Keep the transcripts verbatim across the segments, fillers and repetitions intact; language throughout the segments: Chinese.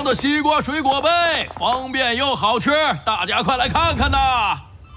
的西瓜水果杯，方便又好吃，大家快来看看呐！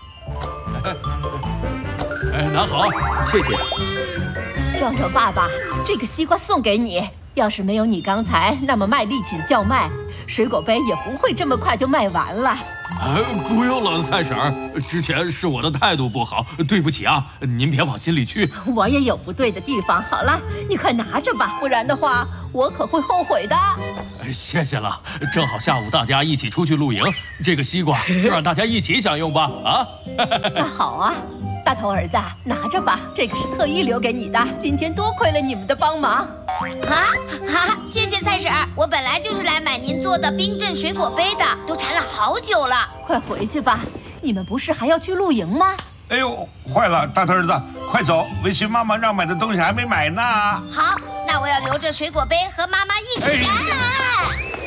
哎，拿好，谢谢。 壮壮爸爸，这个西瓜送给你。要是没有你刚才那么卖力气的叫卖，水果杯也不会这么快就卖完了。 哎，不用了，蔡婶儿，之前是我的态度不好，对不起啊，您别往心里去。 我也有不对的地方。好了，你快拿着吧，不然的话我可会后悔的。 哎，谢谢了，正好下午大家一起出去露营，这个西瓜就让大家一起享用吧。啊， 那好啊。大头儿子，拿着吧，这个是特意留给你的。今天多亏了你们的帮忙。 啊哈！谢谢蔡婶儿，我本来就是来买您做的冰镇水果杯的，都馋了好久了。 快回去吧，你们不是还要去露营吗？ 哎呦，坏了，大头儿子，快走！围裙妈妈让买的东西还没买呢。 好，那我要留着水果杯和妈妈一起来。哎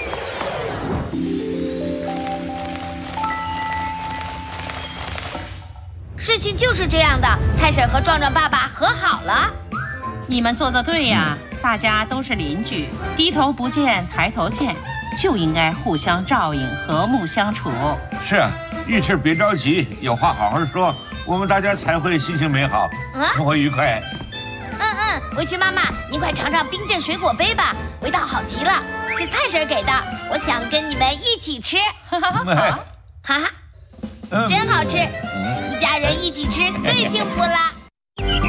事情就是这样的，蔡婶和壮壮爸爸和好了。 你们做得对呀，大家都是邻居，低头不见抬头见，就应该互相照应，和睦相处。 是啊，遇事别着急，有话好好说，我们大家才会心情美好，生活愉快。 嗯嗯，围裙妈妈，您快尝尝冰镇水果杯吧，味道好极了，是蔡婶给的，我想跟你们一起吃。哈哈，哈哈，真好吃。一家人一起吃最幸福了。